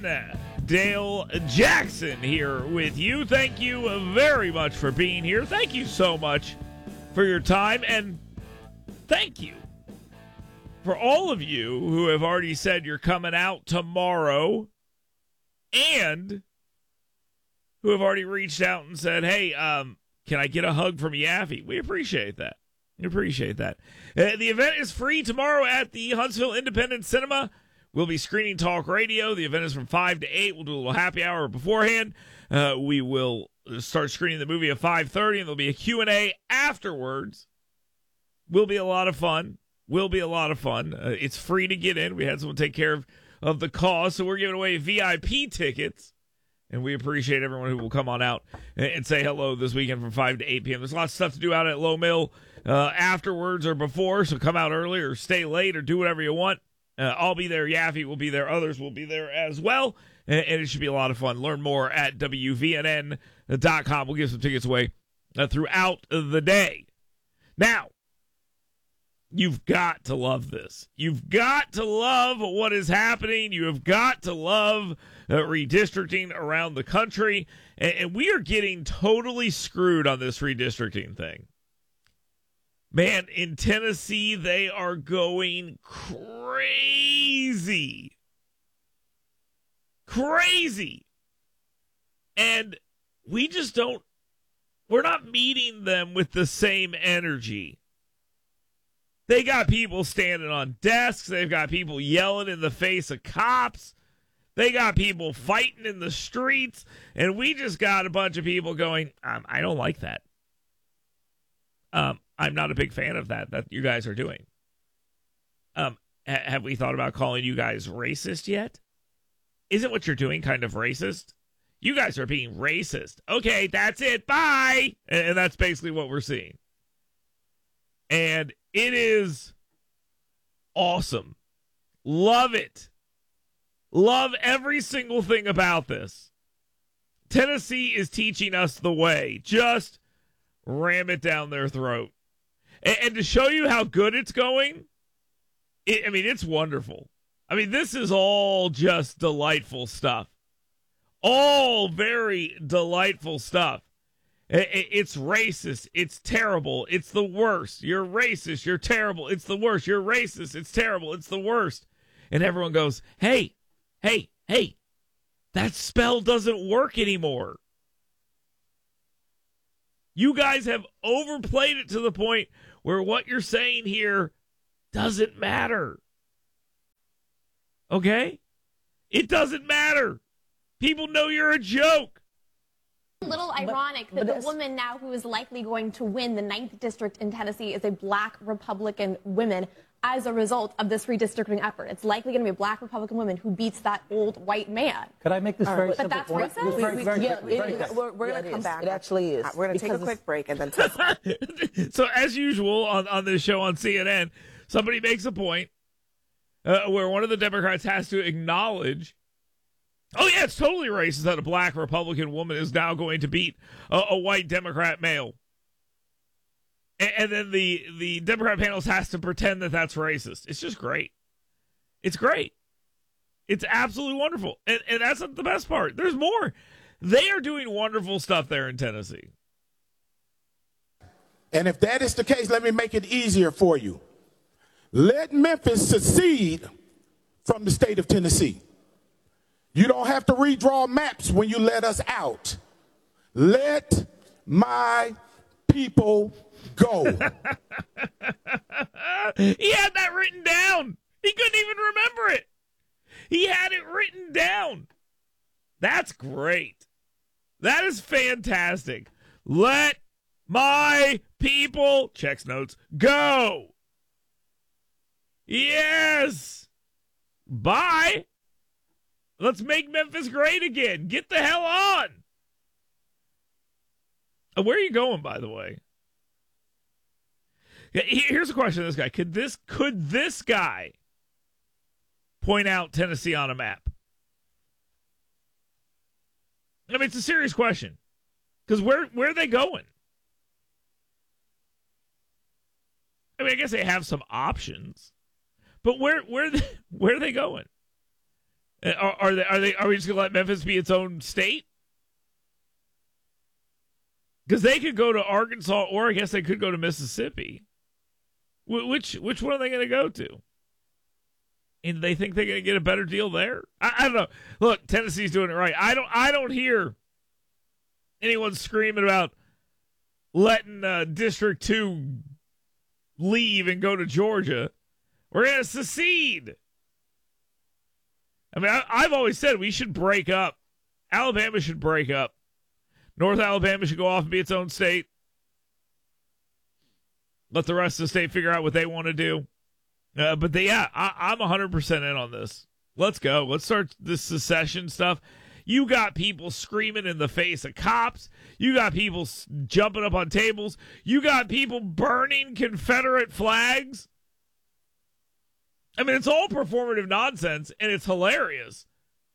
again. Dale Jackson here with you. Thank you very much for being here. Thank you so much for your time, and thank you for all of you who have already said you're coming out tomorrow and who have already reached out and said, hey, can I get a hug from Yaffe? We appreciate that. We appreciate that. The event is free tomorrow at the Huntsville Independent Cinema. We'll be screening talk radio. The event is from 5 to 8. We'll do a little happy hour beforehand. We will start screening the movie at 5:30, and there'll be a Q&A afterwards. Will be a lot of fun. It's free to get in. We had someone take care of the cause, so we're giving away VIP tickets. And we appreciate everyone who will come on out and say hello this weekend from 5 to 8 p.m. There's lots of stuff to do out at Low Mill afterwards or before, so come out early or stay late or do whatever you want. I'll be there. Yaffe will be there. Others will be there as well. And it should be a lot of fun. Learn more at WVNN.com. We'll give some tickets away throughout the day. Now, you've got to love this. You've got to love what is happening. You have got to love redistricting around the country. And we are getting totally screwed on this redistricting thing. Man, in Tennessee, they are going crazy. Crazy. And we just don't, we're not meeting them with the same energy. They got people standing on desks. They've got people yelling in the face of cops. They got people fighting in the streets. And we just got a bunch of people going, I don't like that. I'm not a big fan of that you guys are doing. Have we thought about calling you guys racist yet? Isn't what you're doing kind of racist? You guys are being racist. Okay, that's it. Bye. And that's basically what we're seeing. And it is awesome. Love it. Love every single thing about this. Tennessee is teaching us the way. Just ram it down their throat. And to show you how good it's going, it's wonderful. This is all just delightful stuff. All very delightful stuff. It's racist. It's terrible. It's the worst. You're racist. You're terrible. It's the worst. You're racist. It's terrible. It's the worst. And everyone goes, hey, that spell doesn't work anymore. You guys have overplayed it to the point where what you're saying here doesn't matter. Okay? It doesn't matter. People know you're a joke. A little ironic that the woman now who is likely going to win the 9th district in Tennessee is a black Republican woman as a result of this redistricting effort. It's likely going to be a black Republican woman who beats that old white man. Could I make this very simple point? But that's racist? We're going to come back. It actually is. We're going to take a quick break and then So as usual on this show on CNN, somebody makes a point where one of the Democrats has to acknowledge, oh yeah, it's totally racist that a black Republican woman is now going to beat a white Democrat male. And then the Democrat panels has to pretend that that's racist. It's just great. It's great. It's absolutely wonderful. And that's not the best part. There's more. They are doing wonderful stuff there in Tennessee. And if that is the case, let me make it easier for you. Let Memphis secede from the state of Tennessee. You don't have to redraw maps when you let us out. Let my people go. He had that written down. He couldn't even remember it. He had it written down. That's great. That is fantastic. Let my people, checks notes, go. Yes. Bye. Let's make Memphis great again. Get the hell on. Where are you going, by the way? Here's a question to this guy. Could this guy point out Tennessee on a map? It's a serious question. Because where are they going? I guess they have some options. But where are they going? Are we just gonna let Memphis be its own state? Because they could go to Arkansas, or I guess they could go to Mississippi. Which one are they going to go to? And they think they're going to get a better deal there? I don't know. Look, Tennessee's doing it right. I don't hear anyone screaming about letting District 2 leave and go to Georgia. We're going to secede. I mean, I've always said we should break up. Alabama should break up. North Alabama should go off and be its own state. Let the rest of the state figure out what they want to do. I'm 100% in on this. Let's go. Let's start this secession stuff. You got people screaming in the face of cops. You got people jumping up on tables. You got people burning Confederate flags. I mean, it's all performative nonsense, and it's hilarious.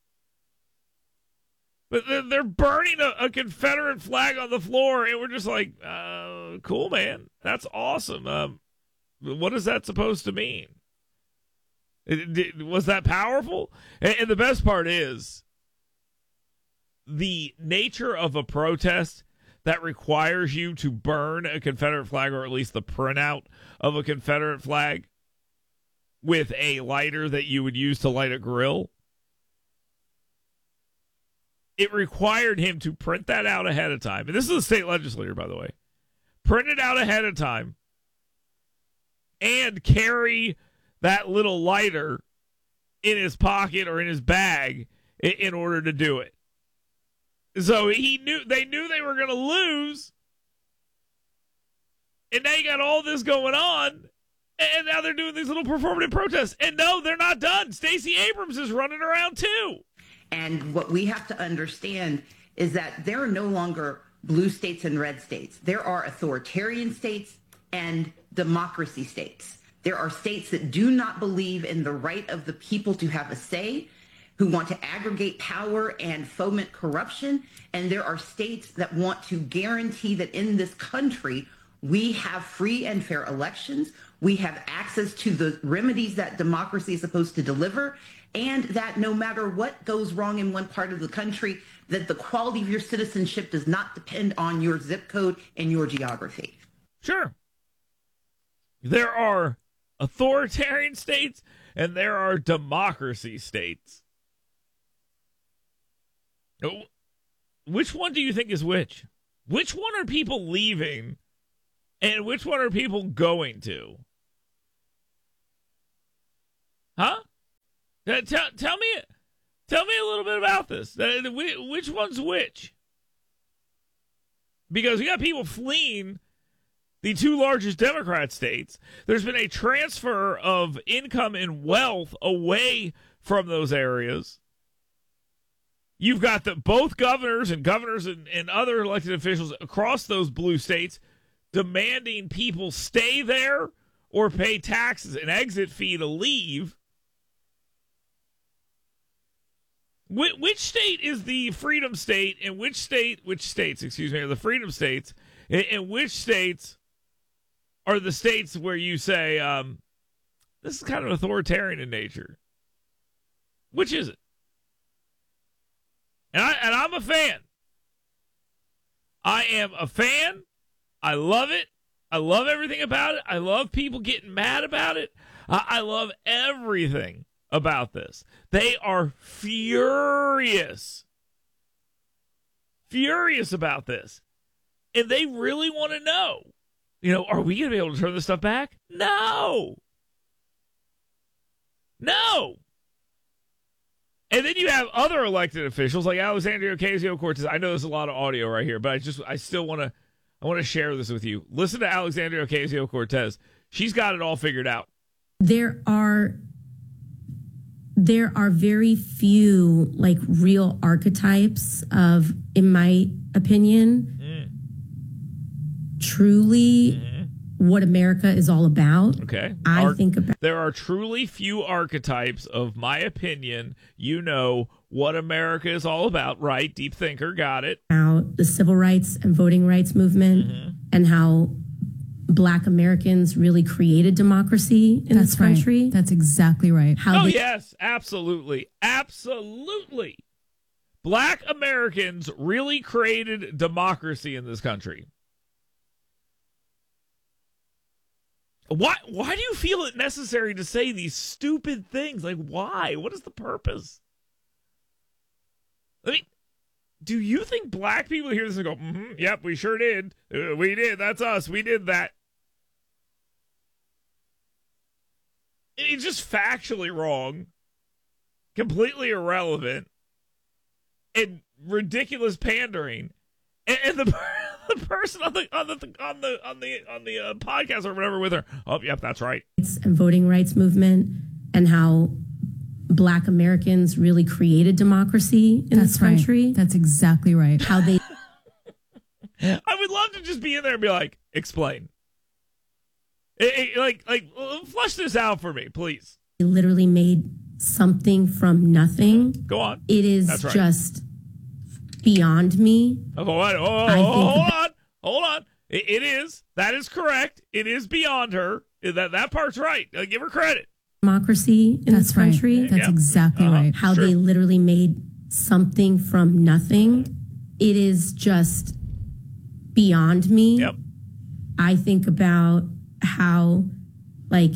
But they're burning a Confederate flag on the floor, and we're just like, cool, man. That's awesome. What is that supposed to mean? Was that powerful? And the best part is the nature of a protest that requires you to burn a Confederate flag, or at least the printout of a Confederate flag, with a lighter that you would use to light a grill. It required him to print that out ahead of time. And this is a state legislator, by the way. Print it out ahead of time and carry that little lighter in his pocket or in his bag in order to do it. So they knew they were going to lose. And now you got all this going on. And now they're doing these little performative protests. And no, they're not done. Stacey Abrams is running around too. And what we have to understand is that there are no longer blue states and red states. There are authoritarian states and democracy states. There are states that do not believe in the right of the people to have a say, who want to aggregate power and foment corruption. And there are states that want to guarantee that in this country, we have free and fair elections. We have access to the remedies that democracy is supposed to deliver, and that no matter what goes wrong in one part of the country, that the quality of your citizenship does not depend on your zip code and your geography. Sure. There are authoritarian states and there are democracy states. Which one do you think is which? Which one are people leaving and which one are people going to? Huh? Tell me a little bit about this. Which one's which? Because you got people fleeing the two largest Democrat states. There's been a transfer of income and wealth away from those areas. You've got both governors and other elected officials across those blue states demanding people stay there or pay taxes, an exit fee to leave. Which state is the freedom state, and which states are the freedom states, and which states are the states where you say, this is kind of authoritarian in nature? Which is it? And I'm a fan. I am a fan. I love it. I love everything about it. I love people getting mad about it. I love everything about this. They are furious about this. And they really want to know, are we going to be able to turn this stuff back? No. And then you have other elected officials like Alexandria Ocasio-Cortez. I know there's a lot of audio right here, but I still want to share this with you. Listen to Alexandria Ocasio-Cortez. She's got it all figured out. There are very few real archetypes of, in my opinion, truly what America is all about. Okay. There are truly few archetypes of my opinion. What America is all about, right? Deep thinker, got it. About the civil rights and voting rights movement and how Black Americans really created democracy in this country. Right. That's exactly right. Yes, absolutely. Absolutely. Black Americans really created democracy in this country. Why do you feel it necessary to say these stupid things? Like, why? What is the purpose? I mean, do you think black people hear this and go, yep, we sure did. We did. That's us. We did that. It's just factually wrong, completely irrelevant, and ridiculous pandering. And the person on the podcast or whatever with her, oh, yep, that's right. And voting rights movement and how Black Americans really created democracy in this country. Right. That's exactly right. How they I would love to just be in there and be like, explain. Like flush this out for me, please. literally made something from nothing. Go on. It is just beyond me. Hold on. It is. That is correct. It is beyond her. That part's right. Give her credit. Democracy in this country. Right. That's exactly right. How they literally made something from nothing. It is just beyond me. Yep. I think about how, like,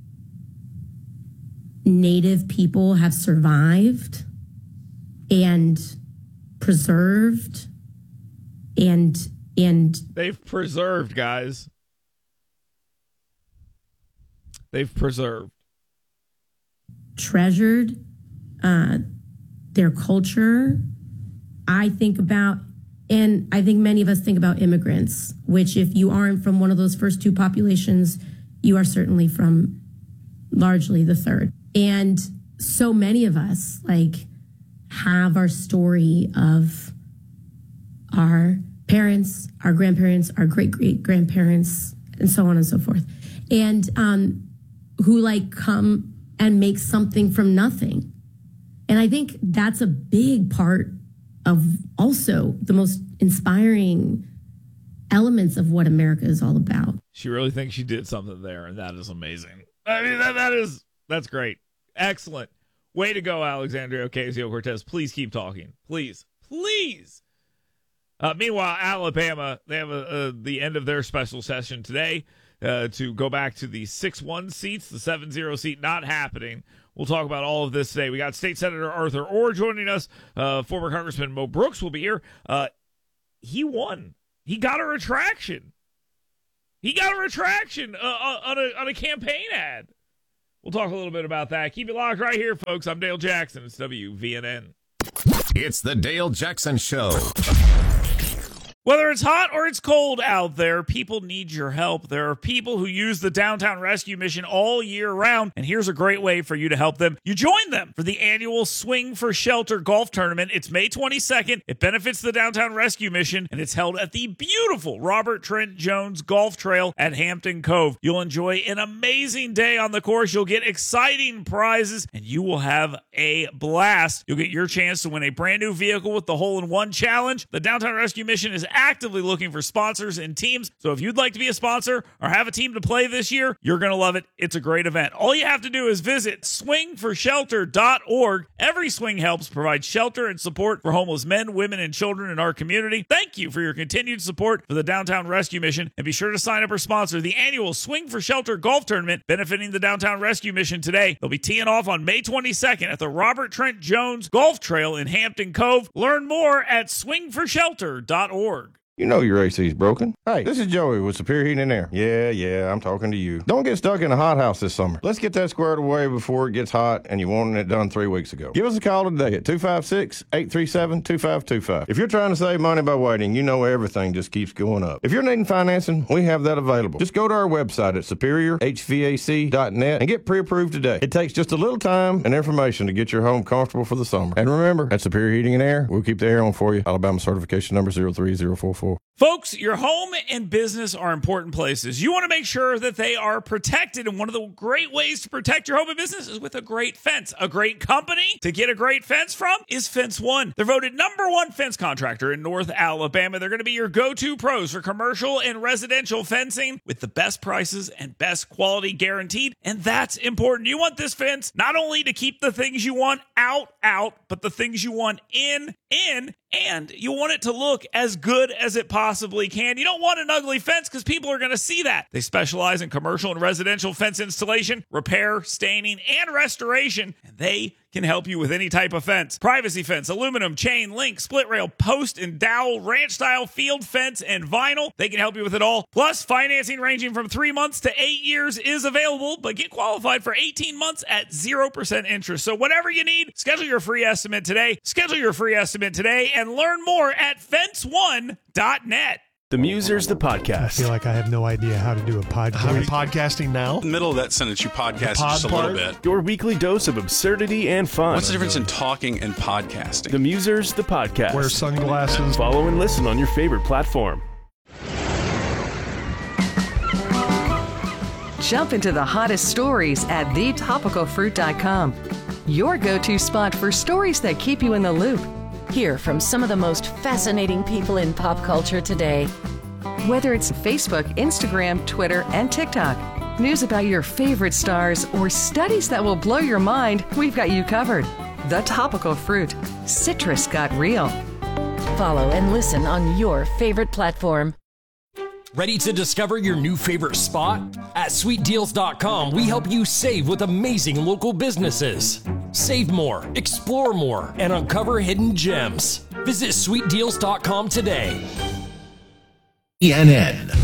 Native people have survived and preserved and they've preserved, guys. They've preserved, treasured their culture. I think about, and I think many of us think about immigrants, which if you aren't from one of those first two populations, you are certainly from largely the third. And so many of us, like, have our story of our parents, our grandparents, our great-great-grandparents, and so on and so forth. And who, like, come and make something from nothing. And I think that's a big part of also the most inspiring elements of what America is all about. She really thinks she did something there, and that is amazing. I mean, that's great. Excellent. Way to go, Alexandria Ocasio-Cortez. Please keep talking. Please. Meanwhile, Alabama, they have the end of their special session today to go back to the 6-1 seats, the 7-0 seat not happening. We'll talk about all of this today. We got State Senator Arthur Orr joining us. Former Congressman Mo Brooks will be here. He won. He got a retraction. On a campaign ad. We'll talk a little bit about that. Keep it locked right here, folks. I'm Dale Jackson. It's WVNN. It's the Dale Jackson Show. Whether it's hot or it's cold out there, people need your help. There are people who use the Downtown Rescue Mission all year round, and here's a great way for you to help them. You join them for the annual Swing for Shelter golf tournament. It's May 22nd. It benefits the Downtown Rescue Mission, and it's held at the beautiful Robert Trent Jones Golf Trail at Hampton Cove. You'll enjoy an amazing day on the course. You'll get exciting prizes, and you will have a blast. You'll get your chance to win a brand new vehicle with the Hole-in-One Challenge. The Downtown Rescue Mission is actively looking for sponsors and teams. So if you'd like to be a sponsor or have a team to play this year, you're going to love it. It's a great event. All you have to do is visit swingforshelter.org. Every swing helps provide shelter and support for homeless men, women, and children in our community. Thank you for your continued support for the Downtown Rescue Mission, and be sure to sign up or sponsor the annual Swing for Shelter golf tournament benefiting the Downtown Rescue Mission today. They'll be teeing off on May 22nd at the Robert Trent Jones Golf Trail in Hampton Cove. Learn more at swingforshelter.org. You know your AC's broken. Hey, this is Joey with Superior Heating and Air. Yeah, I'm talking to you. Don't get stuck in a hot house this summer. Let's get that squared away before it gets hot and you wanted it done 3 weeks ago. Give us a call today at 256-837-2525. If you're trying to save money by waiting, you know everything just keeps going up. If you're needing financing, we have that available. Just go to our website at superiorhvac.net and get pre-approved today. It takes just a little time and information to get your home comfortable for the summer. And remember, at Superior Heating and Air, we'll keep the air on for you. Alabama certification number 03044. before. Folks, your home and business are important places. You want to make sure that they are protected, and one of the great ways to protect your home and business is with a great fence. A great company to get a great fence from is Fence One. They're voted #1 fence contractor in North Alabama. They're going to be your go-to pros for commercial and residential fencing with the best prices and best quality guaranteed, and that's important. You want this fence not only to keep the things you want out, but the things you want in, and you want it to look as good as it possibly can. You don't want an ugly fence because people are going to see that. They specialize in commercial and residential fence installation, repair, staining, and restoration, and they can help you with any type of fence. Privacy fence, aluminum, chain, link, split rail, post and dowel, ranch style, field fence, and vinyl. They can help you with it all. Plus, financing ranging from 3 months to 8 years is available, but get qualified for 18 months at 0% interest. So whatever you need, schedule your free estimate today. And learn more at fence1.net. The Musers, the podcast. I feel like I have no idea how to do a podcast. How are you podcasting now? In the middle of that sentence, you podcast just a little bit. Your weekly dose of absurdity and fun. What's the difference in talking and podcasting? The Musers, the podcast. Wear sunglasses. Follow and listen on your favorite platform. Jump into the hottest stories at thetopicalfruit.com. Your go-to spot for stories that keep you in the loop. Hear from some of the most fascinating people in pop culture today. Whether it's Facebook, Instagram, Twitter, and TikTok, news about your favorite stars, or studies that will blow your mind, we've got you covered. The Topical Fruit. Citrus got real. Follow and listen on your favorite platform. Ready to discover your new favorite spot? At sweetdeals.com, we help you save with amazing local businesses. Save more, explore more, and uncover hidden gems. Visit sweetdeals.com today. ENN.